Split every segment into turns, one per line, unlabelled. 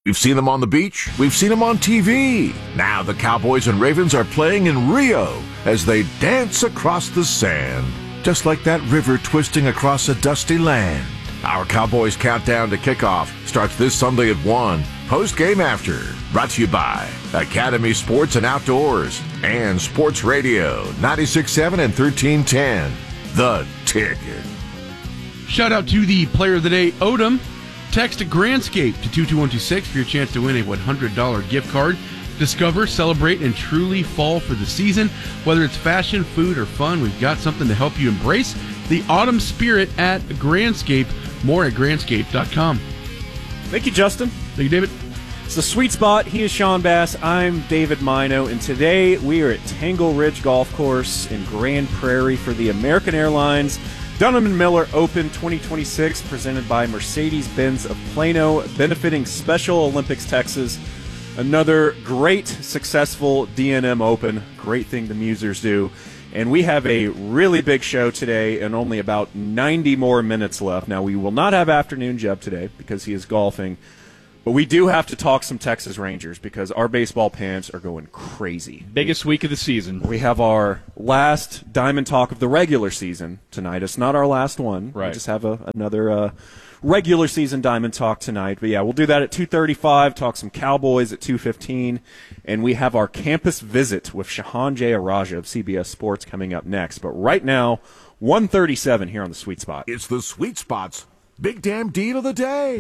We've seen them on the beach. We've seen them on TV. Now the Cowboys and Ravens are playing in Rio as they dance across the sand, just like that river twisting across a dusty land. Our Cowboys countdown to kickoff starts this Sunday at 1. Post-game after. Brought to you by Academy Sports and Outdoors and Sports Radio 96.7 and 1310. The Ticket.
Shout out to the player of the day, Odom. Text Grandscape to 22126 for your chance to win a $100 gift card. Discover, celebrate, and truly fall for the season. Whether it's fashion, food, or fun, we've got something to help you embrace the autumn spirit at Grandscape. More at grandscape.com.
Thank you, Justin.
Thank you, David.
It's the Sweet Spot. He is Sean Bass. I'm David Mino, and today we are at Tangle Ridge Golf Course in Grand Prairie for the American Airlines Dunham & Miller Open 2026, presented by Mercedes-Benz of Plano, benefiting Special Olympics Texas. Another great, successful D&M Open. Great thing the Musers do. And we have a really big show today and only about 90 more minutes left. Now, we will not have Afternoon Jeb today because he is golfing. But we do have to talk some Texas Rangers because our baseball pants are going crazy.
Biggest week of the season.
We have our last Diamond Talk of the regular season tonight. It's not our last one.
Right.
We just have another regular season Diamond Talk tonight. But, yeah, we'll do that at 2:35, talk some Cowboys at 2:15. And we have our campus visit with Shahan Jayaraja of CBS Sports coming up next. But right now, 1:37 here on the Sweet Spot.
It's the Sweet Spot's Big Damn Deal of the Day.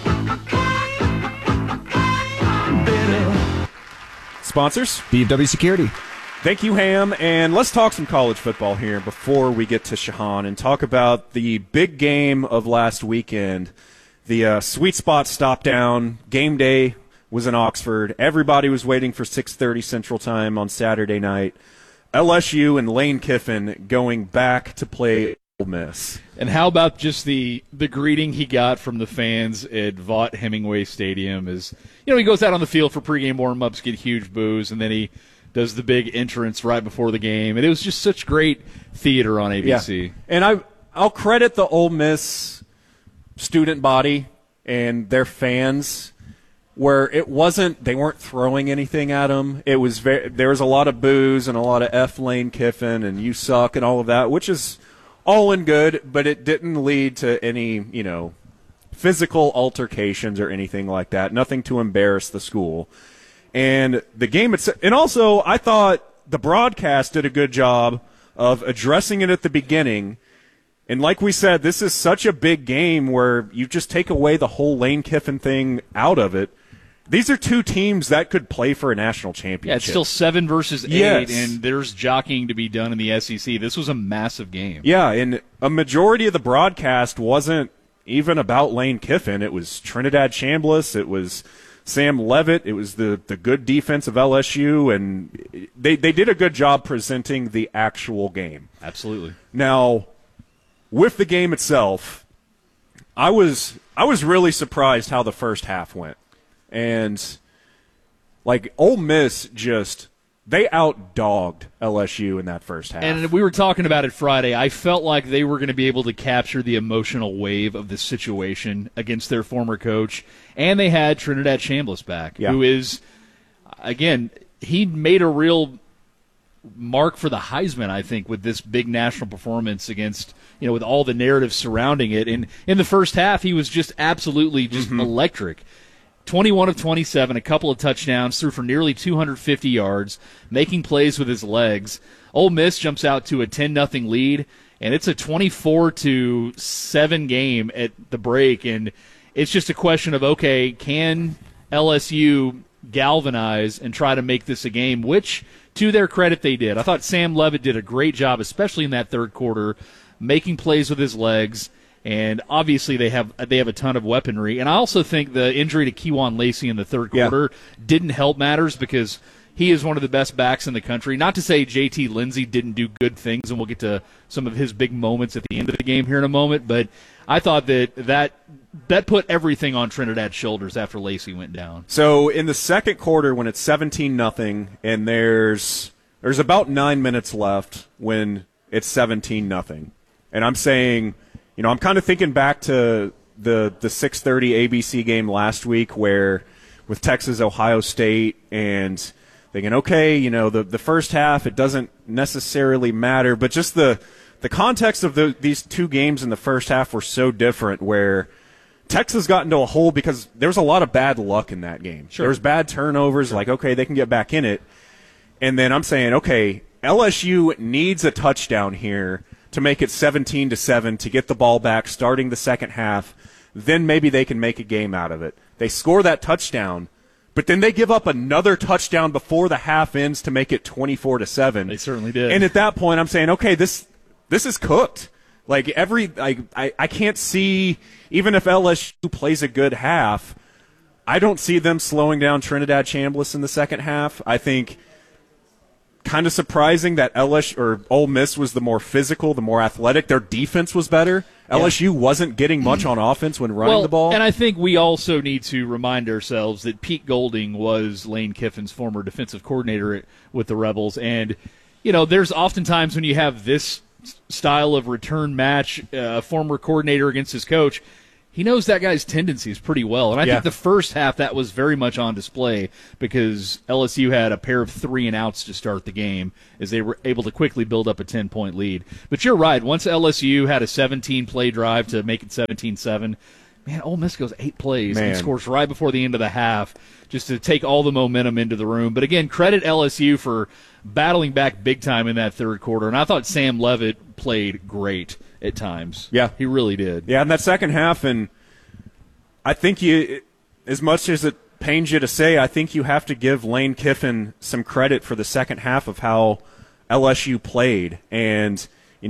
Sponsors?
BFW Security.
Thank you, Ham. And let's talk some college football here before we get to Shahan and talk about the big game of last weekend. The Sweet Spot stop down. Game day was in Oxford. Everybody was waiting for 6:30 Central Time on Saturday night. LSU and Lane Kiffin going back to play Ole Miss.
And how about just the greeting he got from the fans at Vaught Hemingway Stadium? Is, he goes out on the field for pregame warm-ups, get huge boos, and then he does the big entrance right before the game. And it was just such great theater on ABC.
Yeah. And I'll credit the Ole Miss student body and their fans, where they weren't throwing anything at him. It was there was a lot of boos and a lot of F Lane Kiffin and you suck and all of that, which is all in good, but it didn't lead to any, physical altercations or anything like that. Nothing to embarrass the school. And the game itself, and also I thought the broadcast did a good job of addressing it at the beginning. And like we said, this is such a big game where you just take away the whole Lane Kiffin thing out of it. These are two teams that could play for a national championship.
Yeah, it's still 7 versus 8,
yes.
And there's jockeying to be done in the SEC. This was a massive game.
Yeah, and a majority of the broadcast wasn't even about Lane Kiffin. It was Trinidad Chambliss. It was Sam Levitt. It was the good defense of LSU, and they did a good job presenting the actual game.
Absolutely.
Now, with the game itself, I was really surprised how the first half went. And, Ole Miss they outdogged LSU in that first half.
And we were talking about it Friday. I felt like they were going to be able to capture the emotional wave of this situation against their former coach. And they had Trinidad Chambliss back, who is, again, he made a real mark for the Heisman, I think, with this big national performance against, with all the narrative surrounding it. And in the first half, he was just absolutely electric. 21 of 27, a couple of touchdowns, threw for nearly 250 yards, making plays with his legs. Ole Miss jumps out to a 10-0 lead, and it's a 24-7 game at the break. And it's just a question of, okay, can LSU galvanize and try to make this a game, which, to their credit, they did. I thought Sam Levitt did a great job, especially in that third quarter, making plays with his legs. And obviously they have a ton of weaponry. And I also think the injury to Kejuan Lacey in the third quarter didn't help matters because he is one of the best backs in the country. Not to say J.T. Lindsey didn't do good things, and we'll get to some of his big moments at the end of the game here in a moment, but I thought that put everything on Trinidad's shoulders after Lacey went down.
So in the second quarter when it's 17-0 and there's about 9 minutes left when it's 17-0, and I'm saying, I'm kind of thinking back to the 6:30 ABC game last week where with Texas, Ohio State, and thinking, okay, the first half, it doesn't necessarily matter, but just the context of these two games in the first half were so different, where Texas got into a hole because there was a lot of bad luck in that game.
Sure.
There was bad turnovers, like, okay, they can get back in it. And then I'm saying, okay, LSU needs a touchdown here to make it 17-7 to get the ball back starting the second half. Then maybe they can make a game out of it. They score that touchdown, but then they give up another touchdown before the half ends to make it 24-7.
They certainly did.
And at that point, I'm saying, okay, this is cooked. Like I can't see, even if LSU plays a good half, I don't see them slowing down Trinidad Chambliss in the second half. I think kind of surprising that LSU or Ole Miss was the more physical, the more athletic. Their defense was better. Yeah. LSU wasn't getting much on offense when running the ball.
And I think we also need to remind ourselves that Pete Golding was Lane Kiffin's former defensive coordinator with the Rebels. And, there's oftentimes when you have this style of return match, a former coordinator against his coach, he knows that guy's tendencies pretty well. And I think the first half that was very much on display because LSU had a pair of 3-and-outs to start the game as they were able to quickly build up a 10-point lead. But you're right. Once LSU had a 17-play drive to make it 17-7, man, Ole Miss goes 8 plays and scores right before the end of the half just to take all the momentum into the room. But again, credit LSU for battling back big time in that third quarter. And I thought Sam Leavitt played great at times.
Yeah.
He really did.
Yeah, in that second half, and I think as much as it pains you to say, I think you have to give Lane Kiffin some credit for the second half of how LSU played and,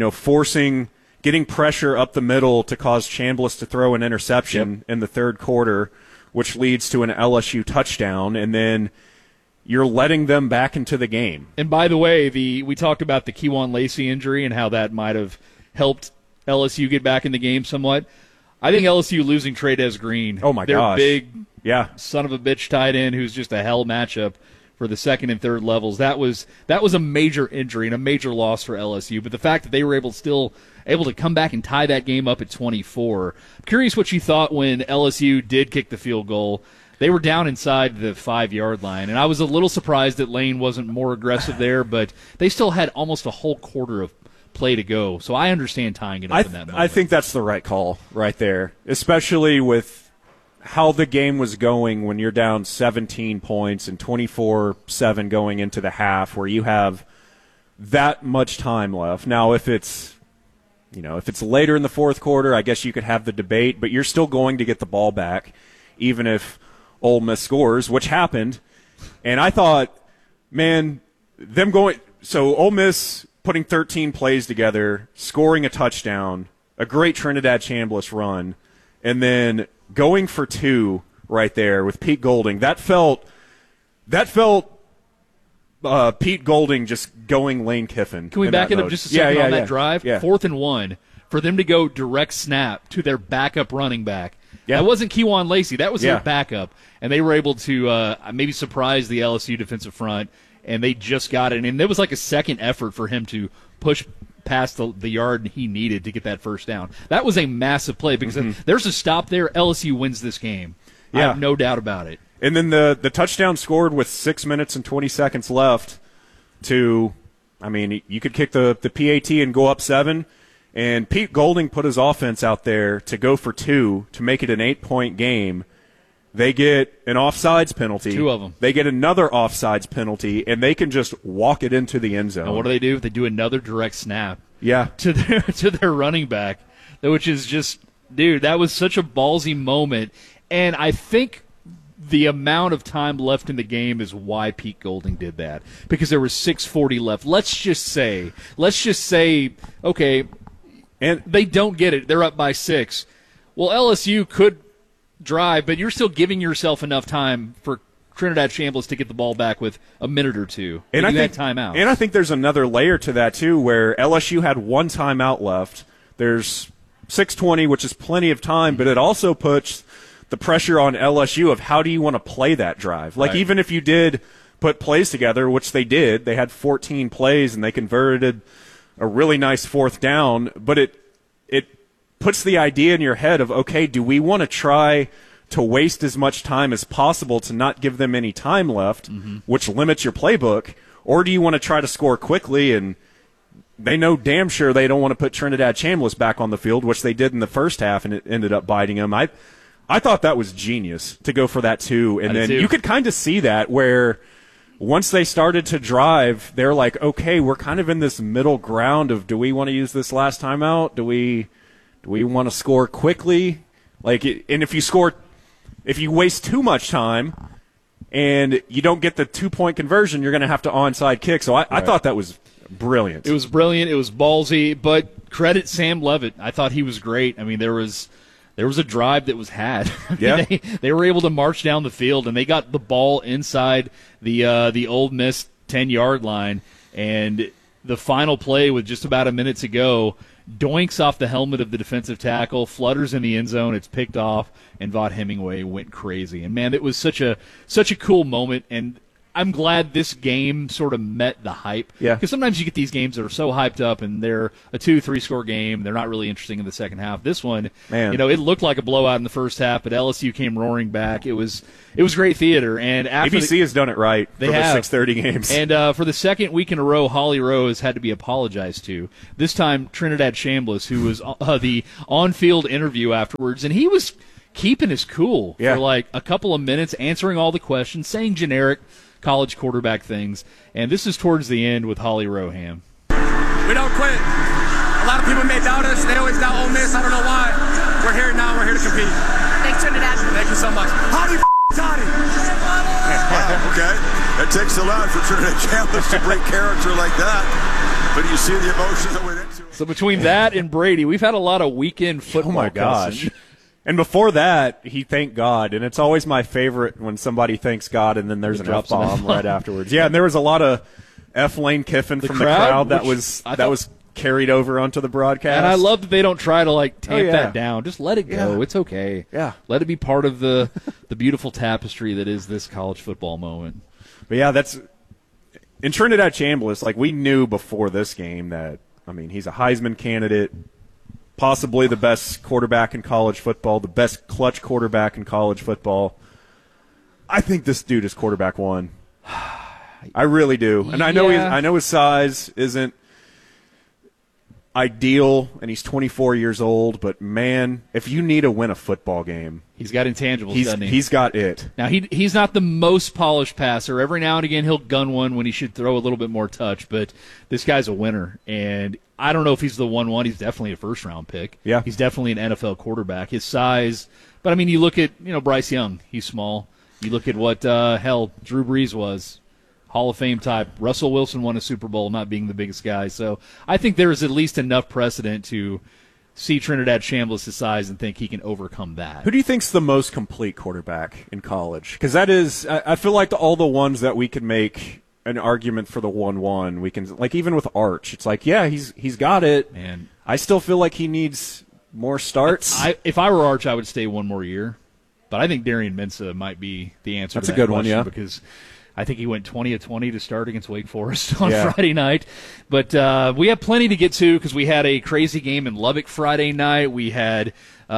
getting pressure up the middle to cause Chambliss to throw an interception in the third quarter, which leads to an LSU touchdown, and then you're letting them back into the game.
And by the way, we talked about the Kewan Lacey injury and how that might have helped LSU get back in the game somewhat. I think LSU losing Trey'Dez Green, their big son of a bitch tight end who's just a hell matchup for the second and third levels. That was a major injury and a major loss for LSU. But the fact that they were able to come back and tie that game up at 24. I'm curious what you thought when LSU did kick the field goal. They were down inside the 5-yard line, and I was a little surprised that Lane wasn't more aggressive there, but they still had almost a whole quarter of play to go. So I understand tying it up in that moment.
I think that's the right call right there, especially with how the game was going when you're down 17 points and 24-7 going into the half where you have that much time left. Now, if it's later in the fourth quarter, I guess you could have the debate, but you're still going to get the ball back even if Ole Miss scores, which happened. And I thought, so Ole Miss putting 13 plays together, scoring a touchdown, a great Trinidad Chambliss run, and then going for 2 right there with Pete Golding. That felt Pete Golding just going Lane Kiffin.
Can we back it up just a second on that drive?
Yeah.
4th and 1, for them to go direct snap to their backup running back.
Yeah.
That wasn't Kewan Lacey. That was their backup. And they were able to maybe surprise the LSU defensive front, and they just got it. And there was like a second effort for him to push past the yard he needed to get that first down. That was a massive play because if there's a stop there, LSU wins this game. I have no doubt about it.
And then the touchdown scored with 6 minutes and 20 seconds left you could kick the PAT and go up 7. And Pete Golding put his offense out there to go for 2 to make it an 8-point game. They get an offsides penalty.
2 of them.
They get another offsides penalty, and they can just walk it into the end zone.
And what do? They do another direct snap.
Yeah.
To their running back, which is just, dude, that was such a ballsy moment. And I think the amount of time left in the game is why Pete Golding did that, because there was 6:40 left. Let's just say, okay, and they don't get it. They're up by 6. Well, LSU could drive, but you're still giving yourself enough time for Trinidad Chambliss to get the ball back with a minute or 2. And I think timeout.
And I think there's another layer to that too, where LSU had 1 timeout left. There's 6:20, which is plenty of time, but it also puts the pressure on LSU of how do you want to play that drive. Like, even if you did put plays together, which they did, they had 14 plays and they converted a really nice 4th down, but it puts the idea in your head of, okay, do we want to try to waste as much time as possible to not give them any time left, which limits your playbook, or do you want to try to score quickly? And they know damn sure they don't want to put Trinidad Chambliss back on the field, which they did in the first half, and it ended up biting them. I thought that was genius to go for that too. And then you could kind of see that where once they started to drive, they're like, okay, we're kind of in this middle ground of, do we want to use this last timeout? Do we want to score quickly? And if you waste too much time and you don't get the 2-point conversion, you're going to have to onside kick. So I thought that was brilliant.
It was brilliant. It was ballsy, but credit Sam Levitt. I thought he was great. I mean, there was a drive that was had.
Yeah.
They were able to march down the field, and they got the ball inside the Ole Miss 10-yard line, and the final play with just about a minute to go, doinks off the helmet of the defensive tackle, flutters in the end zone, it's picked off, and Vaught Hemingway went crazy. And, man, it was such a cool moment, and I'm glad this game sort of met the hype.
Yeah.
Because sometimes you get these games that are so hyped up and they're a 2-3 score game. They're not really interesting in the second half. This one,
Man.
it looked like a blowout in the first half, but LSU came roaring back. It was great theater. And after
ABC has done it right for the 6:30 games.
And for the second week in a row, Holly Rowe has had to be apologized to. This time, Trinidad Chambliss, who was the on-field interview afterwards, and he was keeping his cool for like a couple of minutes, answering all the questions, saying generic college quarterback things, and this is towards the end with Holly Roham.
We don't quit. A lot of people may doubt us. They always doubt Ole Miss. I don't know why. We're here now. We're here to compete.
Thanks, Trinidad.
Thank you so much. Howdy, Toddy.
Wow, okay. It takes a lot for Trinidad Chambliss to break character like that, but you see the emotions that went into it.
So between that and Brady, we've had a lot of weekend football.
Oh, my gosh. And before that, he thanked God, and it's always my favorite when somebody thanks God and then there's an F-bomb right afterwards. Yeah, and there was a lot of F. Lane Kiffin from the crowd that was carried over onto the broadcast.
And I love that they don't try to tamp that down. Just let it go. Yeah. It's okay.
Yeah.
Let it be part of the beautiful tapestry that is this college football moment.
But yeah, that's in Trinidad Chambliss, we knew before this game that, he's a Heisman candidate, possibly the best quarterback in college football, the best clutch quarterback in college football. I think this dude is quarterback one. I really do. And I know his size isn't ideal, and he's 24 years old, but, man, if you need to win a football game,
he's got intangibles, doesn't he?
He's got it.
Now, he's not the most polished passer. Every now and again he'll gun one when he should throw a little bit more touch, but this guy's a winner, and I don't know if he's the 1-1. He's definitely a first-round pick.
Yeah.
He's definitely an NFL quarterback. His size, but, you look at, Bryce Young. He's small. You look at what, Drew Brees was. Hall of Fame type. Russell Wilson won a Super Bowl not being the biggest guy. So I think there is at least enough precedent to see Trinidad Chambliss' size and think he can overcome that.
Who do you think's the most complete quarterback in college? Because that is, I feel like all the ones that we could make an argument for the 1-1, we can, even with Arch, it's he's got it.
Man,
I still feel like he needs more starts.
If I were Arch, I would stay one more year. But I think Darian Mensah might be the answer
That's
to
a
that
good one,
question,
yeah.
Because I think he went 20 of 20 to start against Wake Forest on Friday night. But we have plenty to get to because we had a crazy game in Lubbock Friday night. We had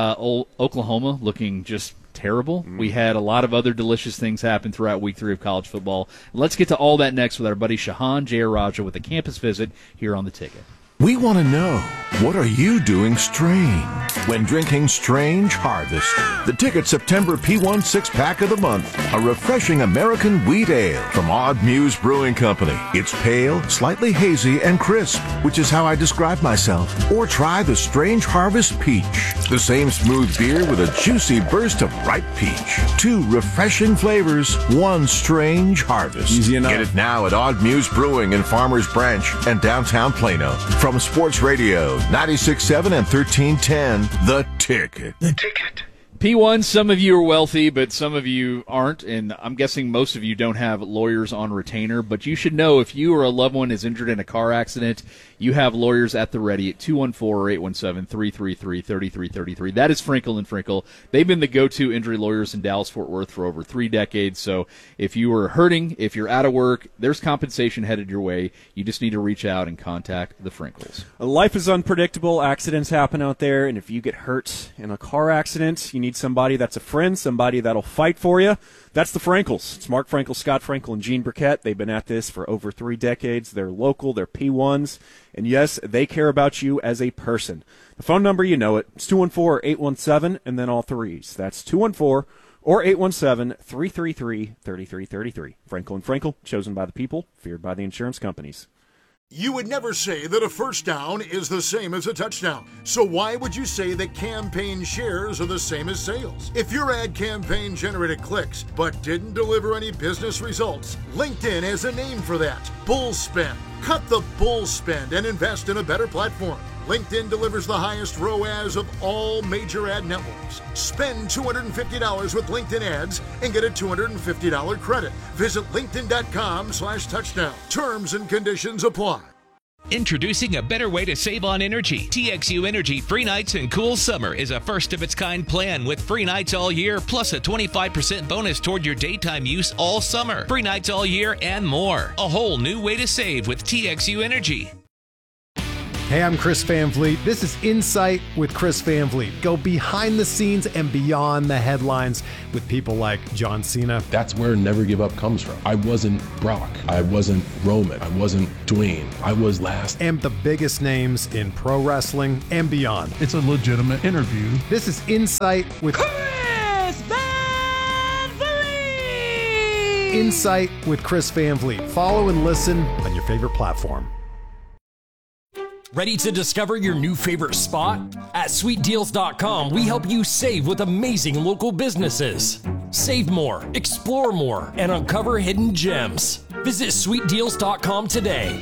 Oklahoma looking just terrible. We had a lot of other delicious things happen throughout week 3 of college football. Let's get to all that next with our buddy Shahan Jayaraja with a campus visit here on The Ticket.
We want to know, what are you doing strange when drinking Strange Harvest? The Ticket September P1 6-pack of the month. A refreshing American wheat ale from Odd Muse Brewing Company. It's pale, slightly hazy, and crisp, which is how I describe myself. Or try the Strange Harvest Peach. The same smooth beer with a juicy burst of ripe peach. 2 refreshing flavors, 1 Strange Harvest.
Easy enough.
Get it now at Odd Muse Brewing in Farmers Branch and downtown Plano. From Sports Radio, 96.7 and 1310, The Ticket.
The Ticket.
P1, some of you are wealthy, but some of you aren't, and I'm guessing most of you don't have lawyers on retainer, but you should know if you or a loved one is injured in a car accident, you have lawyers at the ready at 214-817-333-3333. That is Frankel and Frankel. They've been the go-to injury lawyers in Dallas-Fort Worth for over 3 decades. So if you are hurting, if you're out of work, there's compensation headed your way. You just need to reach out and contact the Frankels.
Life is unpredictable. Accidents happen out there, and if you get hurt in a car accident, you need somebody that's a friend, somebody that'll fight for you. That's the Frankels. It's Mark Frankel, Scott Frankel, and Gene Burkett. They've been at this for over 3 decades. They're local. They're P1s. And, yes, they care about you as a person. The phone number, you know it. It's 214-817, and then all threes. That's 214 or 817-333-3333. Frankel and Frankel, chosen by the people, feared by the insurance companies.
You would never say that a first down is the same as a touchdown. So why would you say that campaign shares are the same as sales? If your ad campaign generated clicks but didn't deliver any business results, LinkedIn has a name for that: bull spend. Cut the bull spend and invest in a better platform. LinkedIn delivers the highest ROAS of all major ad networks. Spend $250 with LinkedIn ads and get a $250 credit. Visit linkedin.com/touchdown. Terms and conditions apply.
Introducing a better way to save on energy. TXU Energy Free Nights and Cool Summer is a first-of-its-kind plan with free nights all year, plus a 25% bonus toward your daytime use all summer. Free nights all year and more. A whole new way to save with TXU Energy.
Hey, I'm Chris Van Vliet. This is Insight with Chris Van Vliet. Go behind the scenes and beyond the headlines with people like John Cena.
That's where Never Give Up comes from. I wasn't Brock. I wasn't Roman. I wasn't Dwayne. I was last.
And the biggest names in pro wrestling and beyond.
It's a legitimate interview.
This is Insight with
Chris Van Vliet.
Insight with Chris Van Vliet. Follow and listen on your favorite platform.
Ready to discover your new favorite spot? At SweetDeals.com, we help you save with amazing local businesses. Save more, explore more, and uncover hidden gems. Visit SweetDeals.com today.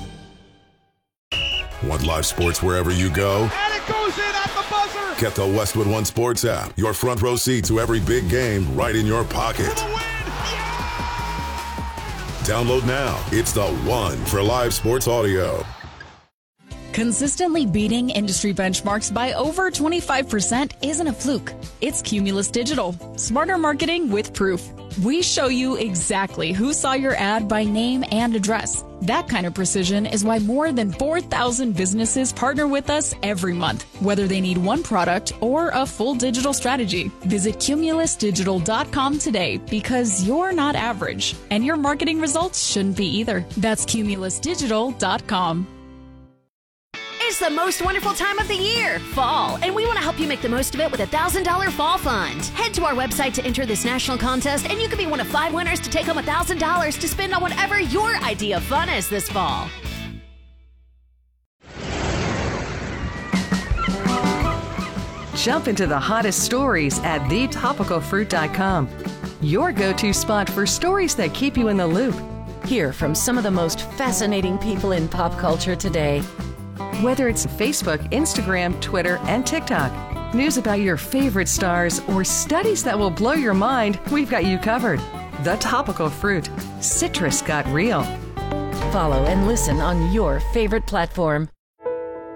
Want live sports wherever you go?
And it goes in at the buzzer!
Get the Westwood One Sports app. Your front row seat to every big game right in your pocket.
For the win! Yeah!
Download now. It's the one for live sports audio.
Consistently beating industry benchmarks by over 25% isn't a fluke. It's Cumulus Digital. Smarter marketing with proof. We show you exactly who saw your ad by name and address. That kind of precision is why more than 4,000 businesses partner with us every month, whether they need one product or a full digital strategy. Visit CumulusDigital.com today because you're not average, and your marketing results shouldn't be either. That's CumulusDigital.com.
It's the most wonderful time of the year, fall, and we want to help you make the most of it with a $1,000 fall fund. Head to our website to enter this national contest, and you could be one of 5 winners to take home $1,000 to spend on whatever your idea of fun is this fall.
Jump into the hottest stories at thetopicalfruit.com. Your go-to spot for stories that keep you in the loop.
Hear from some of the most fascinating people in pop culture today.
Whether it's Facebook, Instagram, Twitter, and TikTok, news about your favorite stars, or studies that will blow your mind, we've got you covered. The Topical Fruit. Citrus got real.
Follow and listen on your favorite platform.